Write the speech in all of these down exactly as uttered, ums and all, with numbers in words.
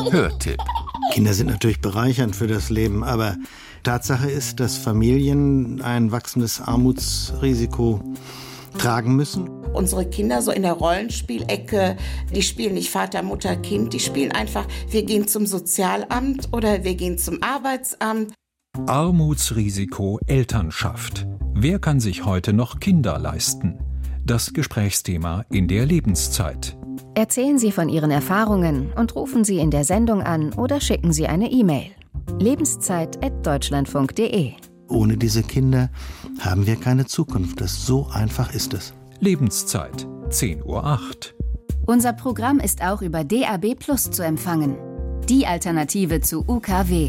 Hörtipp. Kinder sind natürlich bereichernd für das Leben, aber Tatsache ist, dass Familien ein wachsendes Armutsrisiko tragen müssen. Unsere Kinder so in der Rollenspielecke, die spielen nicht Vater, Mutter, Kind, die spielen einfach, wir gehen zum Sozialamt oder wir gehen zum Arbeitsamt. Armutsrisiko Elternschaft. Wer kann sich heute noch Kinder leisten? Das Gesprächsthema in der Lebenszeit. Erzählen Sie von Ihren Erfahrungen und rufen Sie in der Sendung an oder schicken Sie eine E-Mail. lebenszeit at deutschlandfunk punkt de. Ohne diese Kinder haben wir keine Zukunft. Das so einfach ist es. Lebenszeit, zehn Uhr acht. Unser Programm ist auch über D A B Plus zu empfangen. Die Alternative zu U K W.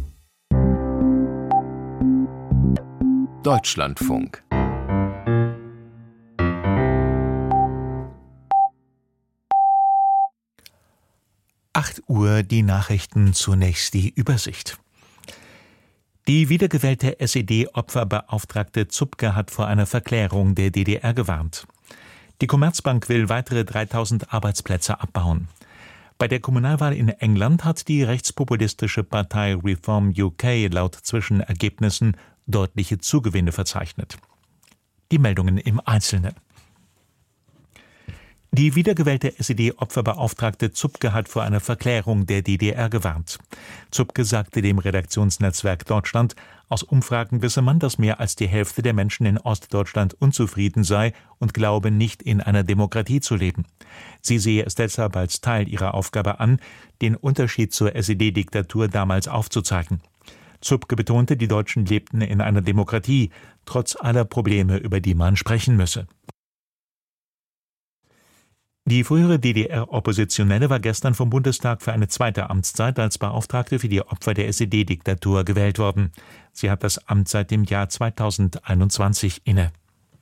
Deutschlandfunk. acht Uhr, die Nachrichten, zunächst die Übersicht. Die wiedergewählte S E D-Opferbeauftragte Zupke hat vor einer Verklärung der D D R gewarnt. Die Commerzbank will weitere dreitausend Arbeitsplätze abbauen. Bei der Kommunalwahl in England hat die rechtspopulistische Partei Reform U K laut Zwischenergebnissen deutliche Zugewinne verzeichnet. Die Meldungen im Einzelnen. Die wiedergewählte S E D-Opferbeauftragte Zupke hat vor einer Verklärung der D D R gewarnt. Zupke sagte dem Redaktionsnetzwerk Deutschland, aus Umfragen wisse man, dass mehr als die Hälfte der Menschen in Ostdeutschland unzufrieden sei und glaube, nicht in einer Demokratie zu leben. Sie sehe es deshalb als Teil ihrer Aufgabe an, den Unterschied zur S E D-Diktatur damals aufzuzeigen. Zupke betonte, die Deutschen lebten in einer Demokratie, trotz aller Probleme, über die man sprechen müsse. Die frühere D D R-Oppositionelle war gestern vom Bundestag für eine zweite Amtszeit als Beauftragte für die Opfer der S E D-Diktatur gewählt worden. Sie hat das Amt seit dem Jahr zweitausendeinundzwanzig inne.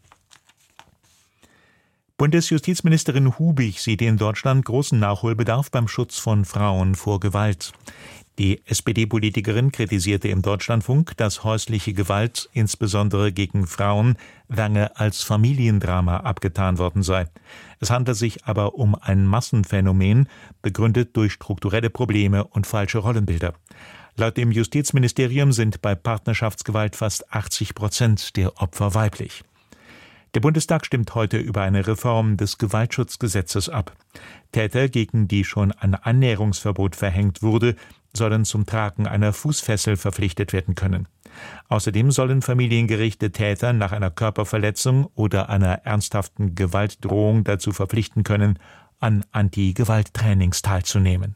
Bundesjustizministerin Hubig sieht in Deutschland großen Nachholbedarf beim Schutz von Frauen vor Gewalt. Die S P D-Politikerin kritisierte im Deutschlandfunk, dass häusliche Gewalt, insbesondere gegen Frauen, lange als Familiendrama abgetan worden sei. Es handle sich aber um ein Massenphänomen, begründet durch strukturelle Probleme und falsche Rollenbilder. Laut dem Justizministerium sind bei Partnerschaftsgewalt fast achtzig Prozent der Opfer weiblich. Der Bundestag stimmt heute über eine Reform des Gewaltschutzgesetzes ab. Täter, gegen die schon ein Annäherungsverbot verhängt wurde, sollen zum Tragen einer Fußfessel verpflichtet werden können. Außerdem sollen Familiengerichte Täter nach einer Körperverletzung oder einer ernsthaften Gewaltdrohung dazu verpflichten können, an Anti-Gewalt-Trainings teilzunehmen.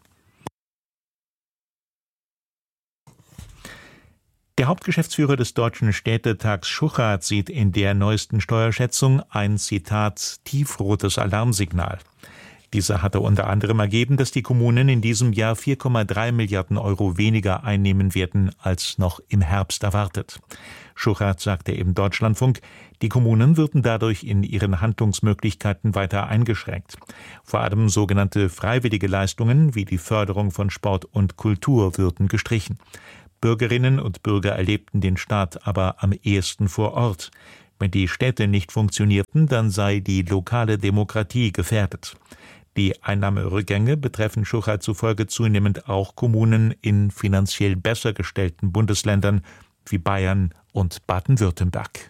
Der Hauptgeschäftsführer des Deutschen Städtetags Schuchart sieht in der neuesten Steuerschätzung ein, Zitat, tiefrotes Alarmsignal. Dieser hatte unter anderem ergeben, dass die Kommunen in diesem Jahr vier Komma drei Milliarden Euro weniger einnehmen werden als noch im Herbst erwartet. Schuchart sagte im Deutschlandfunk, die Kommunen würden dadurch in ihren Handlungsmöglichkeiten weiter eingeschränkt. Vor allem sogenannte freiwillige Leistungen wie die Förderung von Sport und Kultur würden gestrichen. Bürgerinnen und Bürger erlebten den Staat aber am ehesten vor Ort. Wenn die Städte nicht funktionierten, dann sei die lokale Demokratie gefährdet. Die Einnahmerückgänge betreffen Schuchart zufolge zunehmend auch Kommunen in finanziell besser gestellten Bundesländern wie Bayern und Baden-Württemberg.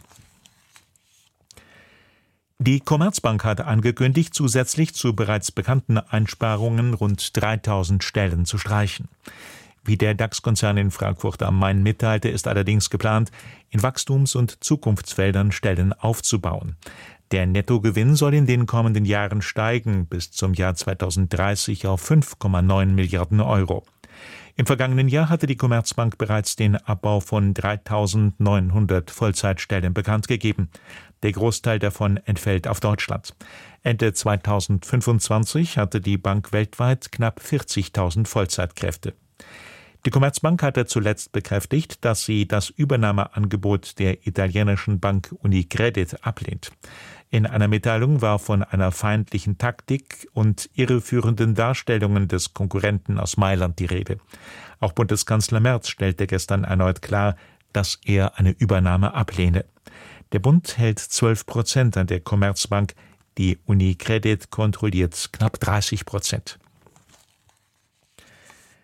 Die Commerzbank hat angekündigt, zusätzlich zu bereits bekannten Einsparungen rund dreitausend Stellen zu streichen. Wie der DAX-Konzern in Frankfurt am Main mitteilte, ist allerdings geplant, in Wachstums- und Zukunftsfeldern Stellen aufzubauen. Der Nettogewinn soll in den kommenden Jahren steigen, bis zum Jahr zweitausenddreißig auf fünf Komma neun Milliarden Euro. Im vergangenen Jahr hatte die Commerzbank bereits den Abbau von dreitausendneunhundert Vollzeitstellen bekannt gegeben. Der Großteil davon entfällt auf Deutschland. Ende zweitausendfünfundzwanzig hatte die Bank weltweit knapp vierzigtausend Vollzeitkräfte. Die Commerzbank hatte zuletzt bekräftigt, dass sie das Übernahmeangebot der italienischen Bank Unicredit ablehnt. In einer Mitteilung war von einer feindlichen Taktik und irreführenden Darstellungen des Konkurrenten aus Mailand die Rede. Auch Bundeskanzler Merz stellte gestern erneut klar, dass er eine Übernahme ablehne. Der Bund hält zwölf Prozent an der Commerzbank, die Unicredit kontrolliert knapp dreißig Prozent.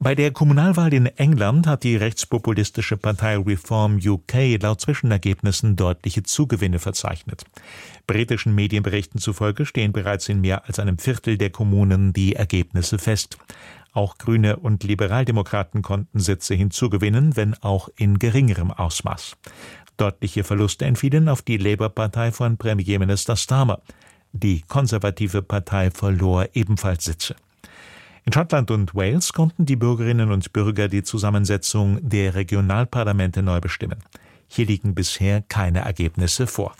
Bei der Kommunalwahl in England hat die rechtspopulistische Partei Reform U K laut Zwischenergebnissen deutliche Zugewinne verzeichnet. Britischen Medienberichten zufolge stehen bereits in mehr als einem Viertel der Kommunen die Ergebnisse fest. Auch Grüne und Liberaldemokraten konnten Sitze hinzugewinnen, wenn auch in geringerem Ausmaß. Deutliche Verluste entfielen auf die Labour-Partei von Premierminister Starmer. Die konservative Partei verlor ebenfalls Sitze. In Schottland und Wales konnten die Bürgerinnen und Bürger die Zusammensetzung der Regionalparlamente neu bestimmen. Hier liegen bisher keine Ergebnisse vor.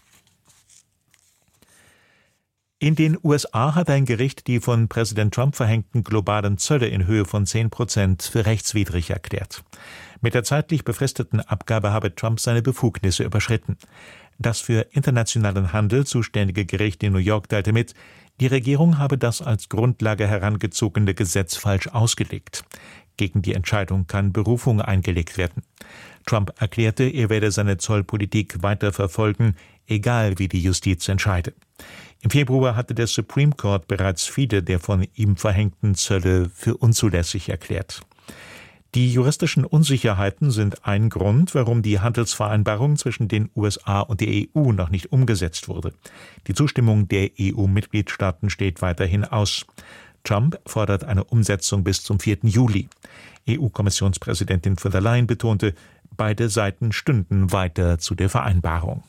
In den U S A hat ein Gericht die von Präsident Trump verhängten globalen Zölle in Höhe von zehn Prozent für rechtswidrig erklärt. Mit der zeitlich befristeten Abgabe habe Trump seine Befugnisse überschritten. Das für internationalen Handel zuständige Gericht in New York teilte mit, die Regierung habe das als Grundlage herangezogene Gesetz falsch ausgelegt. Gegen die Entscheidung kann Berufung eingelegt werden. Trump erklärte, er werde seine Zollpolitik weiter verfolgen, egal wie die Justiz entscheide. Im Februar hatte der Supreme Court bereits viele der von ihm verhängten Zölle für unzulässig erklärt. Die juristischen Unsicherheiten sind ein Grund, warum die Handelsvereinbarung zwischen den U S A und der E U noch nicht umgesetzt wurde. Die Zustimmung der E U-Mitgliedstaaten steht weiterhin aus. Trump fordert eine Umsetzung bis zum vierten Juli. E U-Kommissionspräsidentin von der Leyen betonte, beide Seiten stünden weiter zu der Vereinbarung.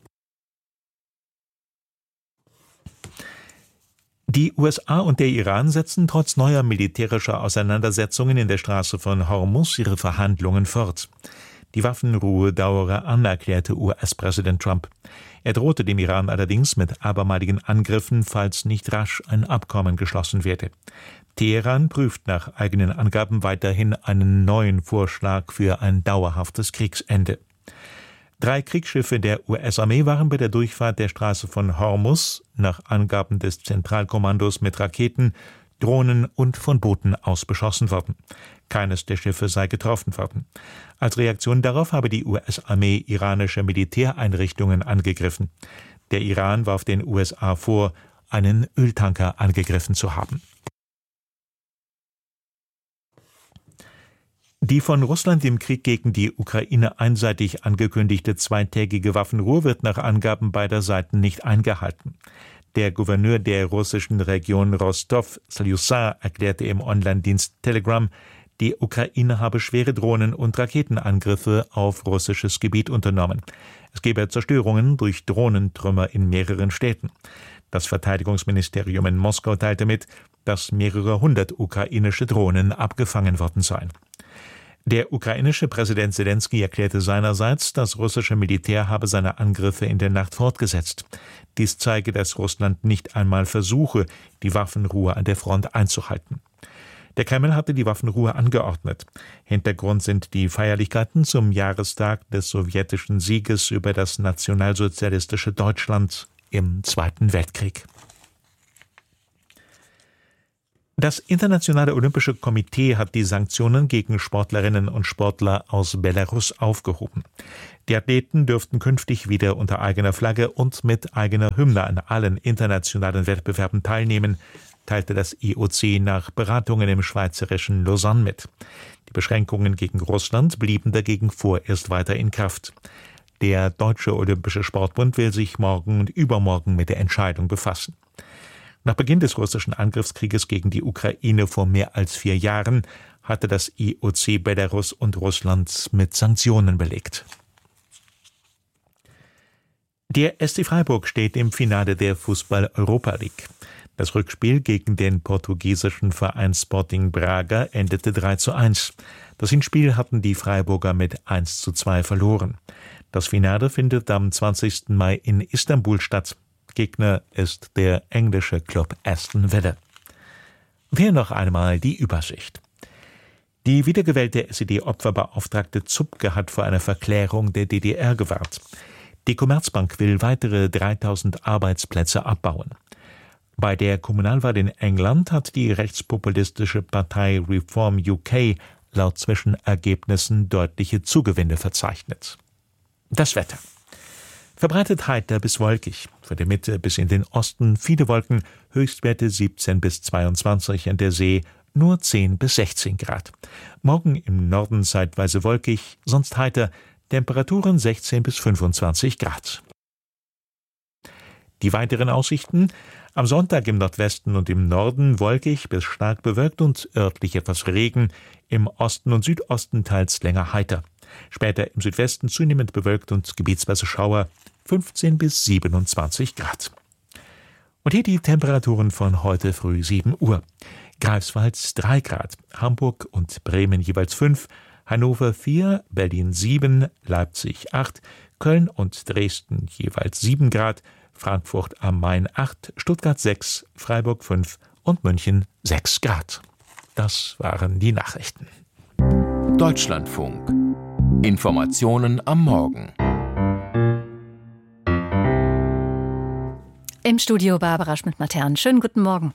Die U S A und der Iran setzen trotz neuer militärischer Auseinandersetzungen in der Straße von Hormuz ihre Verhandlungen fort. Die Waffenruhe dauere an, erklärte U S-Präsident Trump. Er drohte dem Iran allerdings mit abermaligen Angriffen, falls nicht rasch ein Abkommen geschlossen werde. Teheran prüft nach eigenen Angaben weiterhin einen neuen Vorschlag für ein dauerhaftes Kriegsende. Drei Kriegsschiffe der U S-Armee waren bei der Durchfahrt der Straße von Hormuz nach Angaben des Zentralkommandos mit Raketen, Drohnen und von Booten aus beschossen worden. Keines der Schiffe sei getroffen worden. Als Reaktion darauf habe die U S-Armee iranische Militäreinrichtungen angegriffen. Der Iran warf den U S A vor, einen Öltanker angegriffen zu haben. Die von Russland im Krieg gegen die Ukraine einseitig angekündigte zweitägige Waffenruhe wird nach Angaben beider Seiten nicht eingehalten. Der Gouverneur der russischen Region Rostov, Slyusa, erklärte im Online-Dienst Telegram, die Ukraine habe schwere Drohnen- und Raketenangriffe auf russisches Gebiet unternommen. Es gebe Zerstörungen durch Drohnentrümmer in mehreren Städten. Das Verteidigungsministerium in Moskau teilte mit, dass mehrere hundert ukrainische Drohnen abgefangen worden seien. Der ukrainische Präsident Selenskyj erklärte seinerseits, das russische Militär habe seine Angriffe in der Nacht fortgesetzt. Dies zeige, dass Russland nicht einmal versuche, die Waffenruhe an der Front einzuhalten. Der Kreml hatte die Waffenruhe angeordnet. Hintergrund sind die Feierlichkeiten zum Jahrestag des sowjetischen Sieges über das nationalsozialistische Deutschland im Zweiten Weltkrieg. Das Internationale Olympische Komitee hat die Sanktionen gegen Sportlerinnen und Sportler aus Belarus aufgehoben. Die Athleten dürften künftig wieder unter eigener Flagge und mit eigener Hymne an allen internationalen Wettbewerben teilnehmen, teilte das I O C nach Beratungen im schweizerischen Lausanne mit. Die Beschränkungen gegen Russland blieben dagegen vorerst weiter in Kraft. Der Deutsche Olympische Sportbund will sich morgen und übermorgen mit der Entscheidung befassen. Nach Beginn des russischen Angriffskrieges gegen die Ukraine vor mehr als vier Jahren hatte das I O C Belarus und Russland mit Sanktionen belegt. Der S C Freiburg steht im Finale der Fußball-Europa League. Das Rückspiel gegen den portugiesischen Verein Sporting Braga endete drei zu eins. Das Hinspiel hatten die Freiburger mit eins zu zwei verloren. Das Finale findet am zwanzigsten Mai in Istanbul statt. Gegner ist der englische Club Aston Villa. Hier noch einmal die Übersicht. Die wiedergewählte S E D-Opferbeauftragte Zupke hat vor einer Verklärung der D D R gewarnt. Die Commerzbank will weitere dreitausend Arbeitsplätze abbauen. Bei der Kommunalwahl in England hat die rechtspopulistische Partei Reform U K laut Zwischenergebnissen deutliche Zugewinne verzeichnet. Das Wetter. Verbreitet heiter bis wolkig, von der Mitte bis in den Osten viele Wolken, Höchstwerte siebzehn bis zweiundzwanzig, an der See nur zehn bis sechzehn Grad. Morgen im Norden zeitweise wolkig, sonst heiter, Temperaturen sechzehn bis fünfundzwanzig Grad. Die weiteren Aussichten: am Sonntag im Nordwesten und im Norden wolkig bis stark bewölkt und örtlich etwas Regen, im Osten und Südosten teils länger heiter. Später im Südwesten zunehmend bewölkt und gebietsweise Schauer, fünfzehn bis siebenundzwanzig Grad. Und hier die Temperaturen von heute früh sieben Uhr. Greifswald drei Grad, Hamburg und Bremen jeweils fünf, Hannover vier, Berlin sieben, Leipzig acht, Köln und Dresden jeweils sieben Grad, Frankfurt am Main acht, Stuttgart sechs, Freiburg fünf und München sechs Grad. Das waren die Nachrichten. Deutschlandfunk. Informationen am Morgen. Im Studio Barbara Schmidt-Matern. Schönen guten Morgen.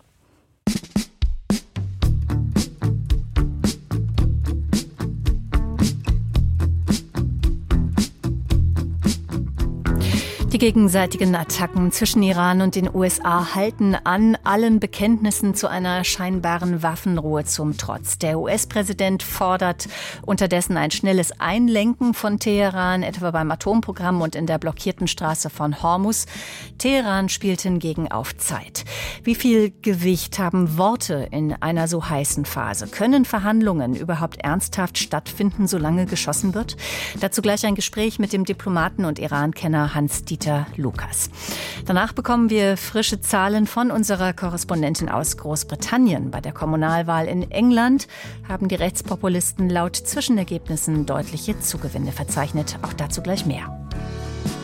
Die gegenseitigen Attacken zwischen Iran und den U S A halten an, allen Bekenntnissen zu einer scheinbaren Waffenruhe zum Trotz. Der U S-Präsident fordert unterdessen ein schnelles Einlenken von Teheran, etwa beim Atomprogramm und in der blockierten Straße von Hormuz. Teheran spielt hingegen auf Zeit. Wie viel Gewicht haben Worte in einer so heißen Phase? Können Verhandlungen überhaupt ernsthaft stattfinden, solange geschossen wird? Dazu gleich ein Gespräch mit dem Diplomaten und Iran-Kenner Hans-Dieter Lukas. Danach bekommen wir frische Zahlen von unserer Korrespondentin aus Großbritannien. Bei der Kommunalwahl in England haben die Rechtspopulisten laut Zwischenergebnissen deutliche Zugewinne verzeichnet. Auch dazu gleich mehr.